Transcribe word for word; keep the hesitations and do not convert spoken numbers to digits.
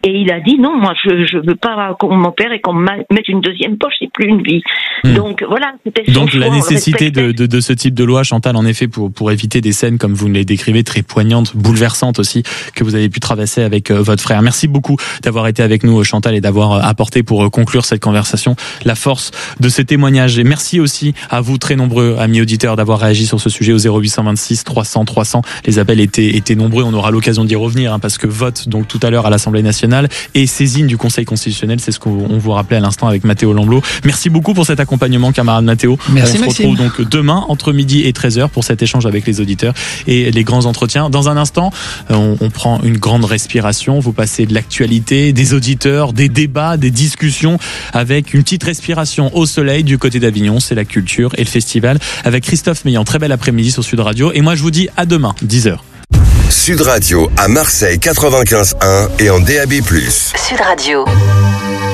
Et il a dit non, moi je je veux pas qu'on m'opère et qu'on me mette une deuxième poche, c'est plus une vie. Mmh. Donc voilà, c'était son Donc choix, la nécessité de, de de ce type de loi, Chantal, en effet, pour pour éviter des scènes comme vous les décrivez, très poignantes, bouleversantes aussi, que vous avez pu traverser avec euh, votre frère. Merci beaucoup d'avoir été avec nous, Chantal, et d'avoir euh, apporté pour euh, conclure cette conversation la force de ces témoignages. Et merci aussi à vous, très nombreux amis auditeurs, d'avoir réagi sur ce sujet au zéro huit cent vingt-six trois cents trois cents. Les appels étaient étaient nombreux. On aura l'occasion d'y revenir, hein, parce que vote donc tout à l'heure à l'Assemblée nationale et saisine du Conseil constitutionnel, c'est ce qu'on vous rappelait à l'instant avec Mathéo Lamblot. Merci beaucoup pour cet accompagnement, camarade Mathéo. Merci, On se Maxime. retrouve donc demain entre midi et treize heures pour cet échange avec les auditeurs et les grands entretiens. Dans un instant, on, on prend une grande respiration. Vous passez de l'actualité, des auditeurs, des débats, des discussions avec une petite respiration au soleil du côté d'Avignon. C'est la culture et le festival avec Christophe Meillan. Très bel après-midi sur Sud Radio. Et moi, je vous dis à demain, dix heures. Sud Radio à Marseille quatre-vingt-quinze un et en D A B plus. Sud Radio.